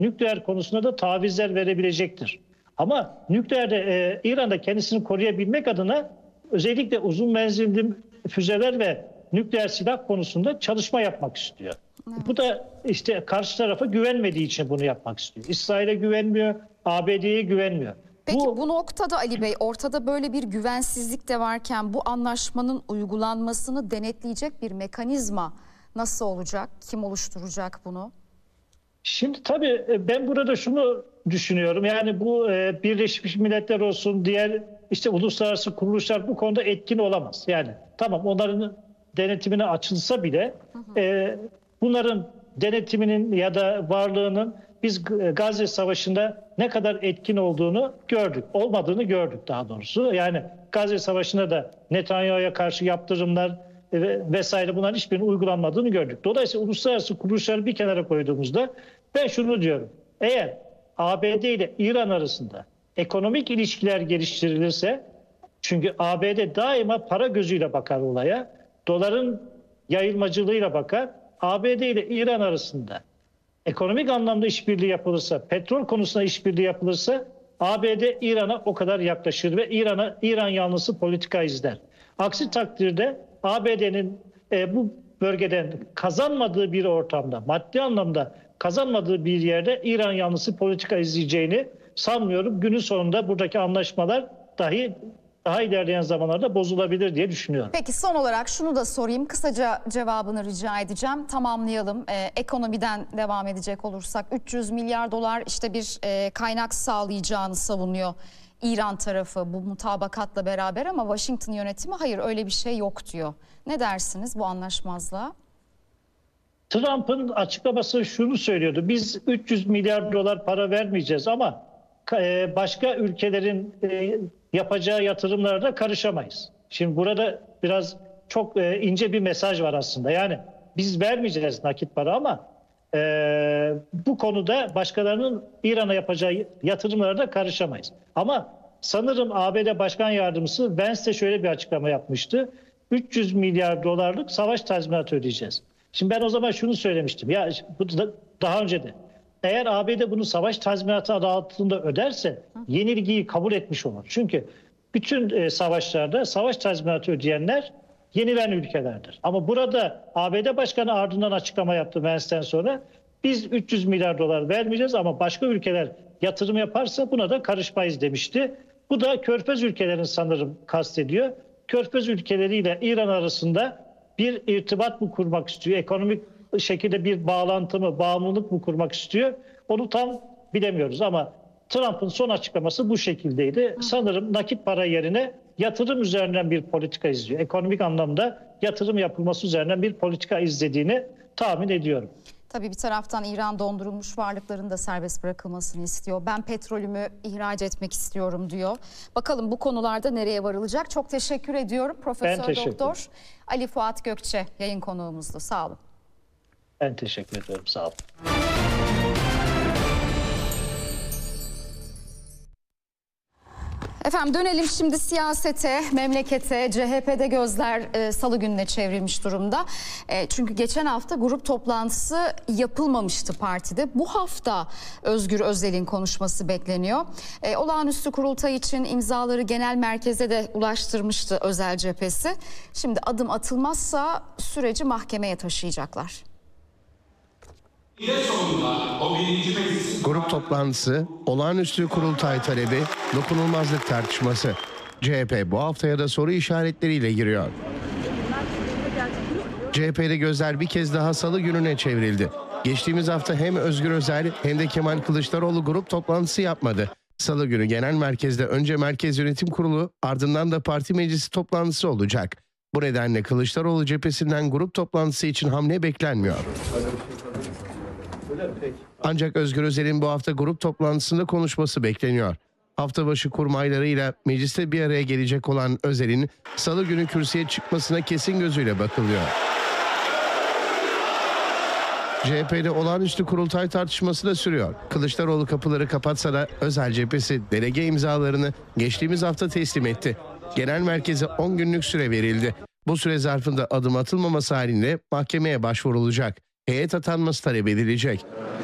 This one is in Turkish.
nükleer konusunda da tavizler verebilecektir. Ama nükleerde İran'da kendisini koruyabilmek adına özellikle uzun menzilli füzeler ve nükleer silah konusunda çalışma yapmak istiyor. Evet. Bu da işte karşı tarafa güvenmediği için bunu yapmak istiyor. İsrail'e güvenmiyor, ABD'ye güvenmiyor. Peki bu noktada Ali Bey, ortada böyle bir güvensizlik de varken bu anlaşmanın uygulanmasını denetleyecek bir mekanizma nasıl olacak? Kim oluşturacak bunu? Şimdi tabii ben burada şunu düşünüyorum. Yani bu Birleşmiş Milletler olsun, diğer işte uluslararası kuruluşlar bu konuda etkin olamaz. Yani tamam, onların denetimine açılsa bile bunların denetiminin ya da varlığının biz Gazze Savaşı'nda ne kadar etkin olduğunu gördük. Olmadığını gördük daha doğrusu. Yani Gazze Savaşı'nda da Netanyahu'ya karşı yaptırımlar vesaire, bunların hiçbirinin uygulanmadığını gördük. Dolayısıyla uluslararası kuruluşları bir kenara koyduğumuzda ben şunu diyorum. Eğer ABD ile İran arasında ekonomik ilişkiler geliştirilirse, çünkü ABD daima para gözüyle bakar olaya, doların yayılmacılığıyla bakar. ABD ile İran arasında ekonomik anlamda işbirliği yapılırsa, petrol konusunda işbirliği yapılırsa ABD İran'a o kadar yaklaşır ve İran yanlısı politika izler. Aksi takdirde ABD'nin bu bölgeden kazanmadığı bir ortamda, maddi anlamda kazanmadığı bir yerde İran yanlısı politika izleyeceğini sanmıyorum. Günün sonunda buradaki anlaşmalar dahi daha ilerleyen zamanlarda bozulabilir diye düşünüyorum. Peki son olarak şunu da sorayım. Kısaca cevabını rica edeceğim. Tamamlayalım. Ekonomiden devam edecek olursak 300 milyar dolar işte bir kaynak sağlayacağını savunuyor İran tarafı bu mutabakatla beraber, ama Washington yönetimi hayır öyle bir şey yok diyor. Ne dersiniz bu anlaşmazlığa? Trump'ın açıklaması şunu söylüyordu. Biz 300 milyar dolar para vermeyeceğiz ama başka ülkelerin yapacağı yatırımlara karışamayız. Şimdi burada biraz çok ince bir mesaj var aslında. Yani biz vermeyeceğiz nakit para ama bu konuda başkalarının İran'a yapacağı yatırımlara da karışamayız. Ama sanırım ABD Başkan Yardımcısı Vance de şöyle bir açıklama yapmıştı. 300 milyar dolarlık savaş tazminatı ödeyeceğiz. Şimdi ben o zaman şunu söylemiştim. Ya bu daha önce de. Eğer ABD bunu savaş tazminatı adı altında öderse yenilgiyi kabul etmiş olur. Çünkü bütün savaşlarda savaş tazminatı ödeyenler yenilen ülkelerdir. Ama burada ABD Başkanı ardından açıklama yaptı Vance'den sonra. Biz 300 milyar dolar vermeyeceğiz ama başka ülkeler yatırım yaparsa buna da karışmayız demişti. Bu da Körfez ülkelerini sanırım kastediyor. Körfez ülkeleriyle İran arasında bir irtibat mı kurmak istiyor? Ekonomik şekilde bir bağlantı mı, bağımlılık mı kurmak istiyor? Onu tam bilemiyoruz ama Trump'ın son açıklaması bu şekildeydi. Sanırım nakit para yerine yatırım üzerinden bir politika izliyor. Ekonomik anlamda yatırım yapılması üzerinden bir politika izlediğini tahmin ediyorum. Tabii bir taraftan İran dondurulmuş varlıkların da serbest bırakılmasını istiyor. Ben petrolümü ihraç etmek istiyorum diyor. Bakalım bu konularda nereye varılacak? Çok teşekkür ediyorum. Profesör Doktor Ali Fuat Gökçe yayın konuğumuzdu. Sağ olun. Ben teşekkür ediyorum. Sağ olun. Efendim dönelim şimdi siyasete, memlekete. CHP'de gözler salı gününe çevrilmiş durumda. Çünkü geçen hafta grup toplantısı yapılmamıştı partide. Bu hafta Özgür Özel'in konuşması bekleniyor. Olağanüstü kurultay için imzaları genel merkeze de ulaştırmıştı Özel cephesi. Şimdi adım atılmazsa süreci mahkemeye taşıyacaklar. Grup toplantısı, olağanüstü kurultay talebi, dokunulmazlık tartışması. CHP bu haftaya da soru işaretleriyle giriyor. CHP'de gözler bir kez daha salı gününe çevrildi. Geçtiğimiz hafta hem Özgür Özel hem de Kemal Kılıçdaroğlu grup toplantısı yapmadı. Salı günü genel merkezde önce Merkez Yönetim Kurulu, ardından da parti meclisi toplantısı olacak. Bu nedenle Kılıçdaroğlu cephesinden grup toplantısı için hamle beklenmiyor. Ancak Özgür Özel'in bu hafta grup toplantısında konuşması bekleniyor. Hafta başı kurmaylarıyla mecliste bir araya gelecek olan Özel'in salı günü kürsüye çıkmasına kesin gözüyle bakılıyor. CHP'de olağanüstü kurultay tartışması da sürüyor. Kılıçdaroğlu kapıları kapatsa da Özel cephesi delege imzalarını geçtiğimiz hafta teslim etti. Genel merkeze 10 günlük süre verildi. Bu süre zarfında adım atılmaması halinde mahkemeye başvurulacak. Heyet atanması talep edilecek.